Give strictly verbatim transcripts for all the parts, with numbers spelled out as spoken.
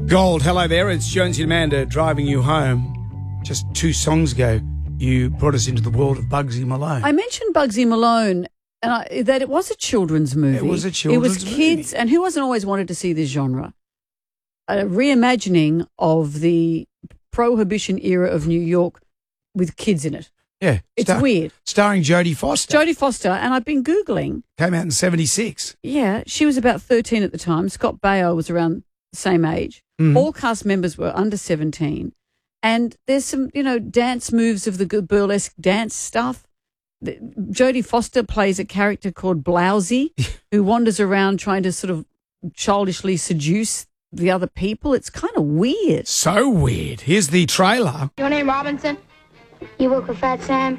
Gold, hello there. It's Jonesy and Amanda driving you home. Just two songs ago, you brought us into the world of Bugsy Malone. I mentioned Bugsy Malone and I, that it was a children's movie. It was a children's movie. It was kids, and who hasn't always wanted to see this genre? A reimagining of the Prohibition era of New York with kids in it. Yeah. It's star- weird. Starring Jodie Foster. Jodie Foster, and I've been Googling. Came out in seventy-six. Yeah, she was about thirteen at the time. Scott Baio was around the same age. Mm-hmm. All cast members were under seventeen. And there's some, you know, dance moves of the good burlesque dance stuff. The- Jodie Foster plays a character called Blousy who wanders around trying to sort of childishly seduce the other people. It's kind of weird. So weird. Here's the trailer. Your name Robinson? You work with Fat Sam?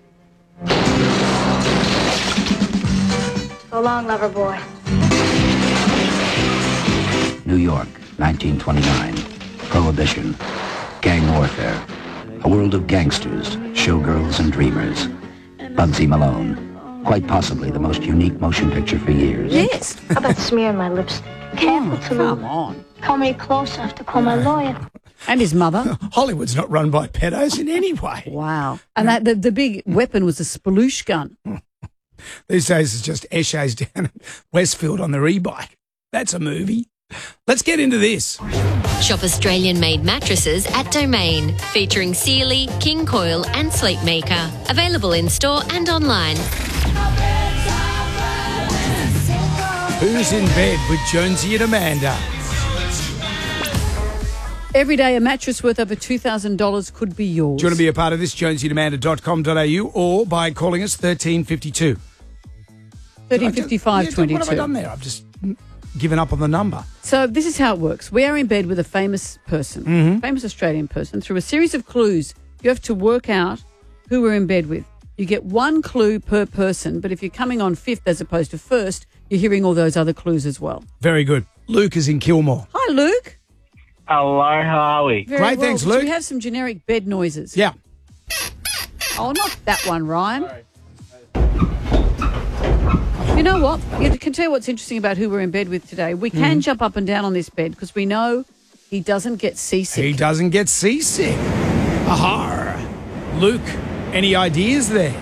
So long, lover boy. New York, nineteen twenty-nine. Prohibition. Gang warfare. A world of gangsters, showgirls, and dreamers. Bugsy Malone. Quite possibly the most unique motion picture for years. Yes. How about smearing my lips? Careful, Oh, Toulouse. come on. Come any closer, I have to call my lawyer. And his mother. Hollywood's not run by pedos in any way. Wow. And that the, the big weapon was a spaloosh gun. These days it's just Eshays down at Westfield on their e-bike. That's a movie. Let's get into this. Shop Australian-made mattresses at Domain, featuring Sealy, King Coil and Sleepmaker. Available in store and online. Who's in bed with Jonesy and Amanda? Every day, a mattress worth over two thousand dollars could be yours. Do you want to be a part of this? jonesy and amanda dot com dot a u or by calling us thirteen fifty-two. thirteen fifty-five twenty-two. What have I done there? I've just given up on the number. So this is how it works. We are in bed with a famous person, Mm-hmm. famous Australian person. Through a series of clues, you have to work out who we're in bed with. You get one clue per person, but if you're coming on fifth as opposed to first, you're hearing all those other clues as well. Very good. Luke is in Kilmore. Hi, Luke. Hello, how are we? Very Great, well. thanks, But Luke. We have some generic bed noises. Yeah. Oh, not that one, Ryan. You know what? You can tell you what's interesting about who we're in bed with today. We can Mm. jump up and down on this bed because we know he doesn't get seasick. He doesn't get seasick. Aha. Luke, any ideas there?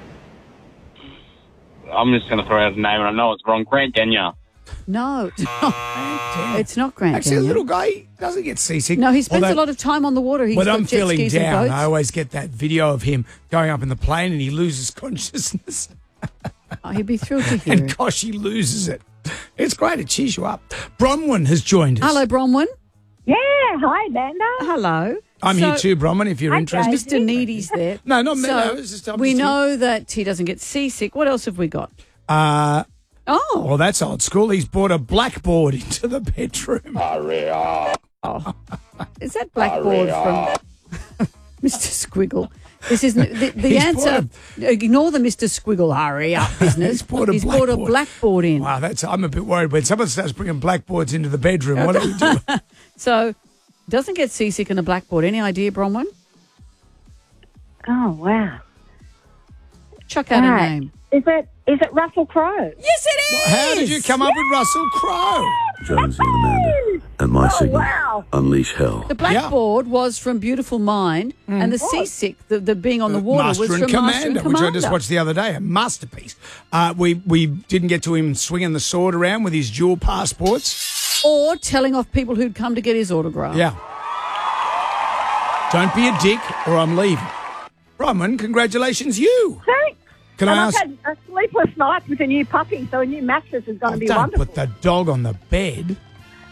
I'm just going to throw out a name, and I know it's wrong. Grant Denyer. No, it's not, it's not Grant Actually, a Denyer. little guy doesn't get seasick. No, he spends Although, a lot of time on the water. He's When got I'm jet feeling skis and down, boats. I always get that video of him going up in the plane and he loses consciousness. Oh, he'd be thrilled to hear And it. gosh, he loses it. It's great to cheers you up. Bronwyn has joined us. Hello, Bronwyn. Yeah, hi, Amanda. Hello. I'm So, here too, Bronwyn, if you're Hi, interested. guys. Mister Needy's there. No, not me. So, No, it's just- I'm we just here. know that he doesn't get seasick. What else have we got? Uh, Oh, well, that's old school. He's brought a blackboard into the bedroom. is that blackboard from Mister Squiggle? This is the, the He's answer. Ignore the Mister Squiggle hurry up business. He's brought a He's brought a blackboard. blackboard in. Wow, that's. I'm a bit worried when someone starts bringing blackboards into the bedroom. What do we do? So, doesn't get seasick in a blackboard. Any idea, Bronwyn? Oh, wow. Chuck out a Right. name. Is it is it Russell Crowe? Yes, it is. How did you come up with Russell Crowe? Jonesy and Amanda. And my Oh, signal. wow. Unleash hell. The blackboard was from Beautiful Mind, and the seasick, the, the being on the water, Master was and from Commander, Master and which Commander. I just watched the other day, a masterpiece. Uh, we we didn't get to him swinging the sword around with his dual passports. Or telling off people who'd come to get his autograph. Yeah. Don't be a dick, or I'm leaving. Bronwyn, congratulations, you. Thanks. Can and I I've ask? had a sleepless night with a new puppy, so a new mattress is going to Oh, be don't wonderful. put the dog on the bed.